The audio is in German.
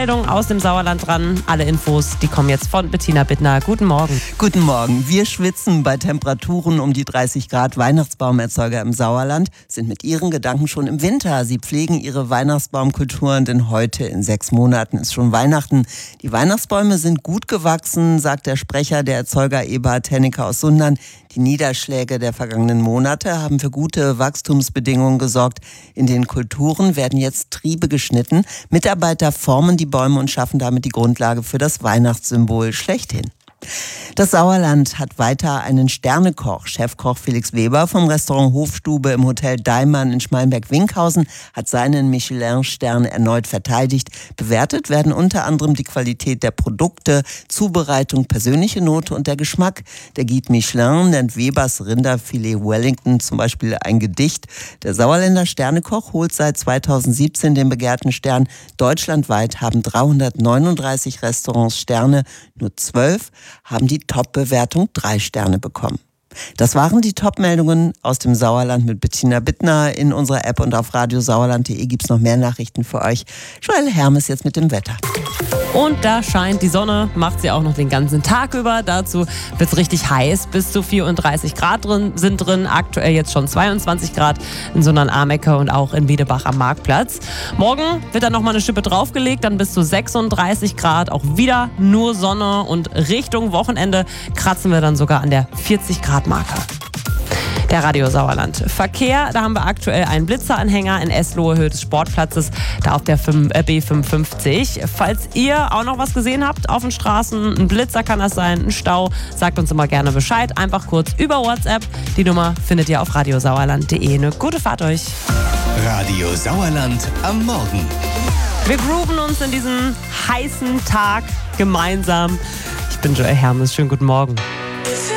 Meldungen aus dem Sauerland dran. Alle Infos, die kommen jetzt von Bettina Bittner. Guten Morgen. Guten Morgen. Wir schwitzen bei Temperaturen um die 30 Grad. Weihnachtsbaumerzeuger im Sauerland sind mit ihren Gedanken schon im Winter. Sie pflegen ihre Weihnachtsbaumkulturen, denn heute in 6 Monaten ist schon Weihnachten. Die Weihnachtsbäume sind gut gewachsen, sagt der Sprecher der Erzeuger Eberhard Hennecke aus Sundern. Die Niederschläge der vergangenen Monate haben für gute Wachstumsbedingungen gesorgt. In den Kulturen werden jetzt Triebe geschnitten. Mitarbeiter formen die Bäume und schaffen damit die Grundlage für das Weihnachtssymbol schlechthin. Das Sauerland hat weiter einen Sternekoch. Chefkoch Felix Weber vom Restaurant Hofstube im Hotel Daimann in Schmalenberg-Winkhausen hat seinen Michelin-Stern erneut verteidigt. Bewertet werden unter anderem die Qualität der Produkte, Zubereitung, persönliche Note und der Geschmack. Der Guide Michelin nennt Webers Rinderfilet Wellington zum Beispiel ein Gedicht. Der Sauerländer Sternekoch holt seit 2017 den begehrten Stern. Deutschlandweit haben 339 Restaurants Sterne, nur 12 haben die Top-Bewertung 3 Sterne bekommen. Das waren die Top-Meldungen aus dem Sauerland mit Bettina Bittner. In unserer App und auf radiosauerland.de gibt es noch mehr Nachrichten für euch. Joel Hermes jetzt mit dem Wetter. Und da scheint die Sonne, macht sie auch noch den ganzen Tag über. Dazu wird es richtig heiß. Bis zu 34 Grad sind drin. Aktuell jetzt schon 22 Grad in Sundern-Amecke und auch in Wiedebach am Marktplatz. Morgen wird dann nochmal eine Schippe draufgelegt, dann bis zu 36 Grad. Auch wieder nur Sonne und Richtung Wochenende kratzen wir dann sogar an der 40 Grad Marke. Der Radio Sauerland. Verkehr, da haben wir aktuell einen Blitzeranhänger in Eslohe, Höhe des Sportplatzes, da auf der B55. Falls ihr auch noch was gesehen habt auf den Straßen, ein Blitzer kann das sein, ein Stau, sagt uns immer gerne Bescheid. Einfach kurz über WhatsApp. Die Nummer findet ihr auf radiosauerland.de. Eine gute Fahrt euch. Radio Sauerland am Morgen. Wir grooven uns in diesen heißen Tag gemeinsam. Ich bin Joel Hermes. Schönen guten Morgen.